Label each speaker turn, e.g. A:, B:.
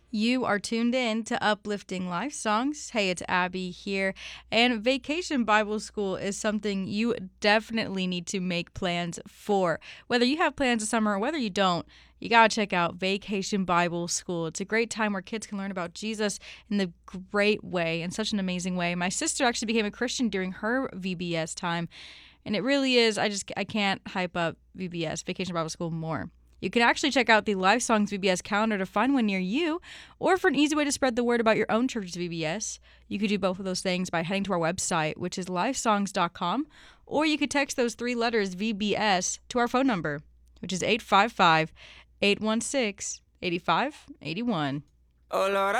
A: You are tuned in to Uplifting Life Songs. Hey, it's Abby here. And Vacation Bible School is something you definitely need to make plans for. Whether you have plans this summer or whether you don't, you got to check out Vacation Bible School. It's a great time where kids can learn about Jesus in the great way, in such an amazing way. My sister actually became a Christian during her VBS time. And it really is, I can't hype up VBS, Vacation Bible School, more. You can actually check out the Live Songs VBS calendar to find one near you, or for an easy way to spread the word about your own church's VBS. You could do both of those things by heading to our website, which is livesongs.com, or you could text those three letters VBS to our phone number, which is 855-816-8581.